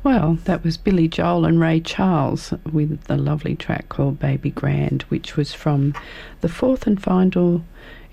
Well, that was Billy Joel and Ray Charles with the lovely track called Baby Grand, which was from the fourth and final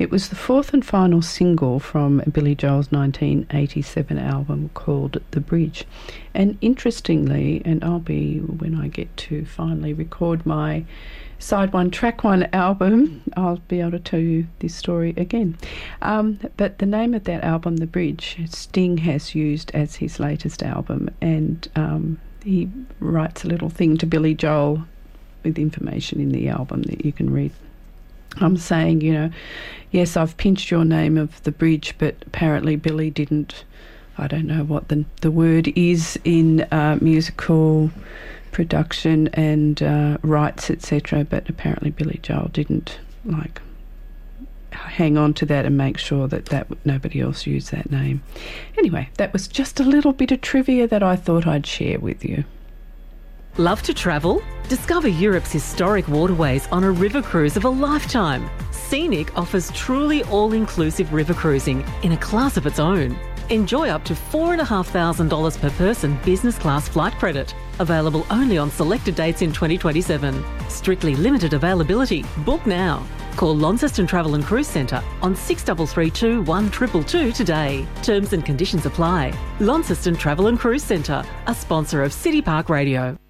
single from Billy Joel's 1987 album called The Bridge. And interestingly, and when I get to finally record my Side One, Track One album, I'll be able to tell you this story again. But the name of that album, The Bridge, Sting has used as his latest album, and he writes a little thing to Billy Joel with information in the album that you can read. I'm saying, yes, I've pinched your name of The Bridge, but apparently Billy didn't. I don't know what the word is in musical production and rights, etc., but apparently Billy Joel didn't hang on to that and make sure that nobody else used that name. Anyway, that was just a little bit of trivia that I thought I'd share with you. Love to travel? Discover Europe's historic waterways on a river cruise of a lifetime. Scenic offers truly all-inclusive river cruising in a class of its own. Enjoy up to $4,500 per person business class flight credit. Available only on selected dates in 2027. Strictly limited availability. Book now. Call Launceston Travel and Cruise Centre on 6332 1222 today. Terms and conditions apply. Launceston Travel and Cruise Centre, a sponsor of City Park Radio.